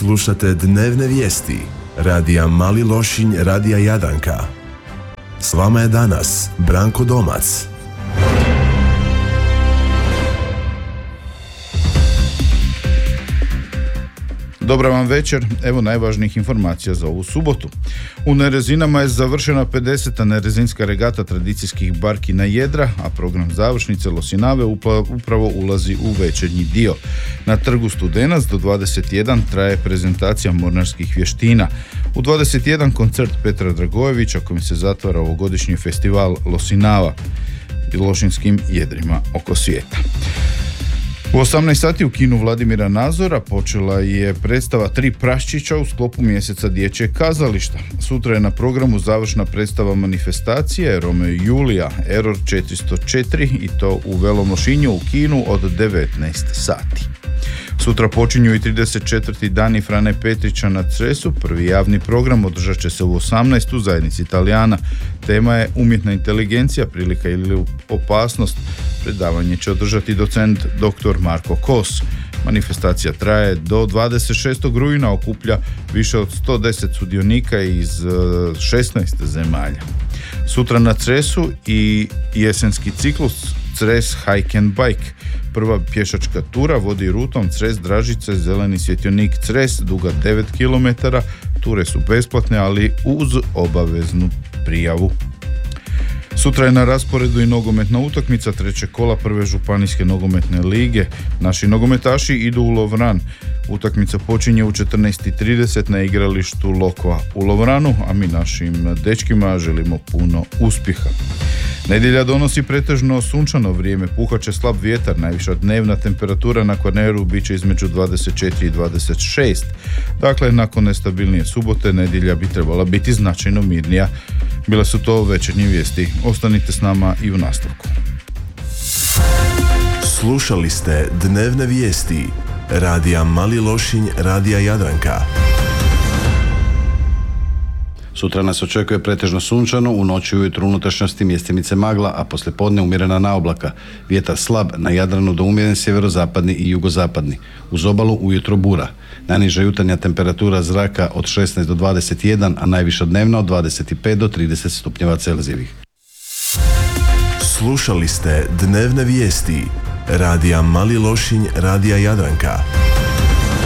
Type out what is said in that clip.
Slušate dnevne vijesti radija Mali Lošinj, radija Jadranka. S vama je danas Branko Domac. Dobar vam večer, evo najvažnijih informacija za ovu subotu. U Nerezinama je završena 50. nerezinska regata tradicijskih barki na jedra, a program završnice Losinave upravo ulazi u večernji dio. Na trgu Studenac do 21 traje prezentacija mornarskih vještina. U 21 koncert Petra Dragojevića kojim se zatvara ovogodišnji festival Losinava i lošinskim jedrima oko svijeta. U 18 sati u kinu Vladimira Nazora počela je predstava Tri praščića u sklopu mjeseca dječjeg kazališta. Sutra je na programu završna predstava manifestacije Romeo i Julija, Error 404 i to u Velom Lošinju u kinu od 19 sati. Sutra počinju i 34. dani Frane Petrića na Cresu. Prvi javni program održat će se u 18. u zajednici Italijana. Tema je umjetna inteligencija, prilika ili opasnost. Predavanje će održati docent dr. Marko Kos. Manifestacija traje do 26. rujna, okuplja više od 110 sudionika iz 16 zemalja. Sutra na Cresu i jesenski ciklus Cres Hike and Bike. Prva pješačka tura vodi rutom Cres-Dražice, zeleni svjetionik Cres, duga 9 km. Ture su besplatne, ali uz obaveznu prijavu. Sutra je na rasporedu i nogometna utakmica trećeg kola prve županijske nogometne lige. Naši nogometaši idu u Lovran. Utakmica počinje u 14:30 na igralištu Lokva u Lovranu, a mi našim dečkima želimo puno uspjeha. Nedjelja donosi pretežno sunčano vrijeme, puhat će slab vjetar, najviša dnevna temperatura na Kvarneru bit će između 24 i 26. Dakle, nakon nestabilnije subote, nedjelja bi trebala biti značajno mirnija. Bile su to večernje vijesti. Ostanite s nama i u nastavku. Slušali ste dnevne vijesti radija Mali Lošinj, radija Jadranka. Sutra nas očekuje pretežno sunčano, u noći i ujutru unutrašnjosti mjestimice magla, a poslijepodne umjerena naoblaka. Vjetar slab, na Jadranu do umjeren sjeverozapadni i jugozapadni. Uz obalu ujutro bura. Najniža jutarnja temperatura zraka od 16 do 21, a najviša dnevna od 25 do 30 stupnjeva Celzijevih. Slušali ste dnevne vijesti radija Mali Lošinj, radija Jadranka.